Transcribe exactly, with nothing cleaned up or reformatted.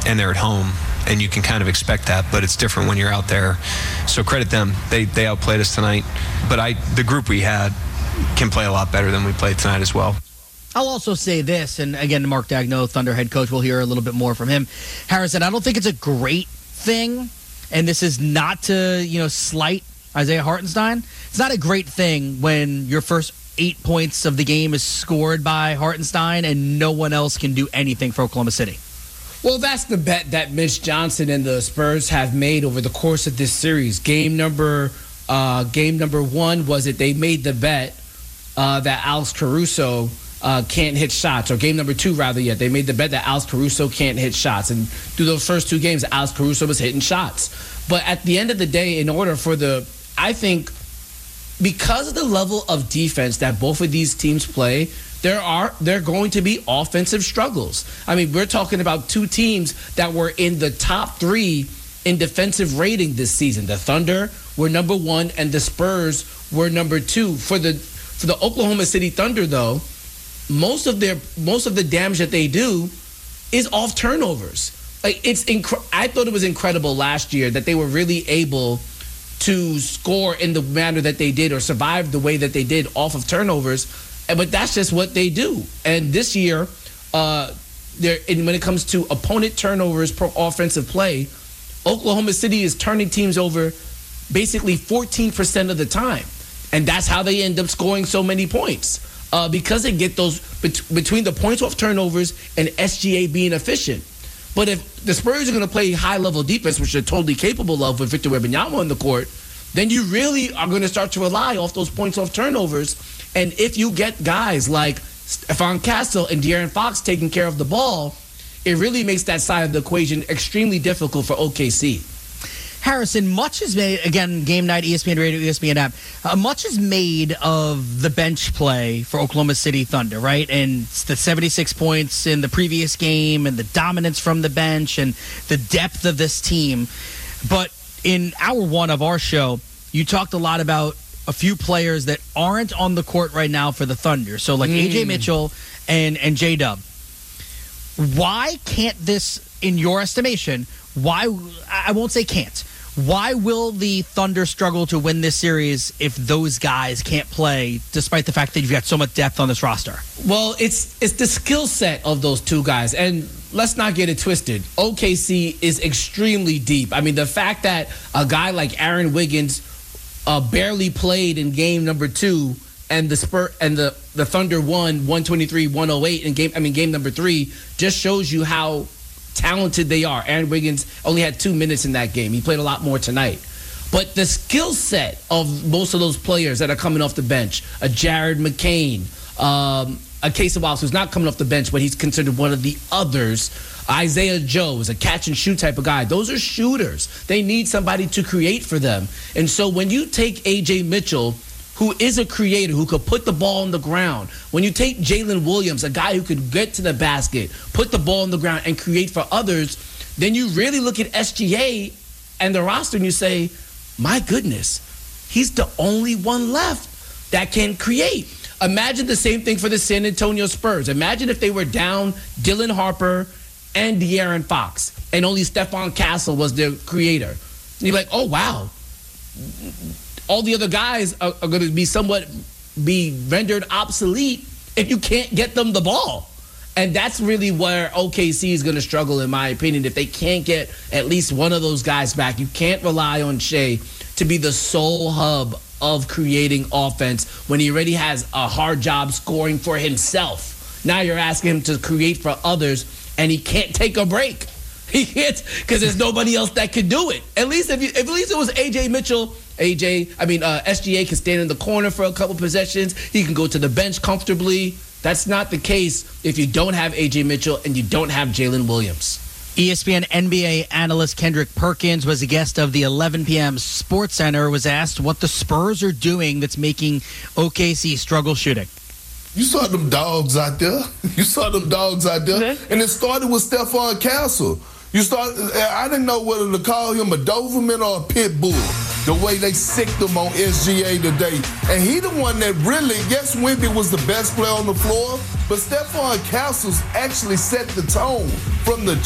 and they're at home, and you can kind of expect that, but it's different when you're out there. So credit them. They they outplayed us tonight. But I the group we had can play a lot better than we played tonight as well. I'll also say this, and again, Mark Daigneault, Thunder head coach, we'll hear a little bit more from him. Harrison, I don't think it's a great thing, and this is not to, you know, slight Isaiah Hartenstein. It's not a great thing when your first eight points of the game is scored by Hartenstein and no one else can do anything for Oklahoma City. Well, that's the bet that Mitch Johnson and the Spurs have made over the course of this series. Game number uh, game number one was that they made the bet uh, that Alex Caruso uh, can't hit shots, or game number two, rather, yet. They made the bet that Alex Caruso can't hit shots. And through those first two games, Alex Caruso was hitting shots. But at the end of the day, in order for the, I think, because of the level of defense that both of these teams play, there are there are going to be offensive struggles. I mean, we're talking about two teams that were in the top three in defensive rating this season. The Thunder were number one, and the Spurs were number two. For the for the Oklahoma City Thunder, though, most of their most of the damage that they do is off turnovers. Like it's inc- I thought it was incredible last year that they were really able to score in the manner that they did, or survive the way that they did off of turnovers. But that's just what they do. And this year, uh, there, and when it comes to opponent turnovers per offensive play, Oklahoma City is turning teams over basically fourteen percent of the time. And that's how they end up scoring so many points. Uh, because they get those bet- between the points off turnovers and S G A being efficient. But if the Spurs are going to play high-level defense, which they're totally capable of with Victor Wembanyama on the court, then you really are going to start to rely off those points off turnovers. And if you get guys like Stephon Castle and De'Aaron Fox taking care of the ball, it really makes that side of the equation extremely difficult for O K C. Harrison, much is made, again, game night, E S P N Radio, E S P N app, uh, much is made of the bench play for Oklahoma City Thunder, right? And the seventy-six points in the previous game and the dominance from the bench and the depth of this team. But in hour one of our show, you talked a lot about a few players that aren't on the court right now for the Thunder. So like mm. A J Mitchell and, and J-Dub. Why can't this, in your estimation, why, I won't say can't, why will the Thunder struggle to win this series if those guys can't play, despite the fact that you've got so much depth on this roster? Well, it's it's the skill set of those two guys. And let's not get it twisted. O K C is extremely deep. I mean, the fact that a guy like Aaron Wiggins uh, barely played in game number two, and the Spur and the, the Thunder won one twenty-three one oh eight in game I mean game number three, just shows you how talented they are. Aaron Wiggins only had two minutes in that game. He played a lot more tonight. But the skill set of most of those players that are coming off the bench, a Jared McCain, um, a Casey Wallace, who's not coming off the bench, but he's considered one of the others. Isaiah Joe is a catch and shoot type of guy. Those are shooters. They need somebody to create for them. And so when you take A J Mitchell, who is a creator, who could put the ball on the ground. When you take Jalen Williams, a guy who could get to the basket, put the ball on the ground, and create for others, then you really look at S G A and the roster and you say, my goodness, he's the only one left that can create. Imagine the same thing for the San Antonio Spurs. Imagine if they were down Dylan Harper and De'Aaron Fox, and only Stephon Castle was their creator. And you're like, oh, wow. All the other guys are, are going to be somewhat be rendered obsolete if you can't get them the ball. And that's really where O K C is going to struggle, in my opinion, if they can't get at least one of those guys back. You can't rely on Shea to be the sole hub of creating offense when he already has a hard job scoring for himself. Now you're asking him to create for others, and he can't take a break. He can't, because there's nobody else that can do it. At least if, you, if at least it was A J Mitchell, A J, I mean, uh, S G A can stand in the corner for a couple possessions. He can go to the bench comfortably. That's not the case if you don't have A J Mitchell and you don't have Jalen Williams. E S P N N B A analyst Kendrick Perkins was a guest of the eleven p.m. Sports Center, was asked what the Spurs are doing that's making O K C struggle shooting. You saw them dogs out there. You saw them dogs out there. Mm-hmm. And it started with Stephon Castle. You start. I didn't know whether to call him a Doberman or a pit bull. The way they sicked him on S G A today. And he the one that really, yes, Wemby was the best player on the floor, but Stephon Castle's actually set the tone from the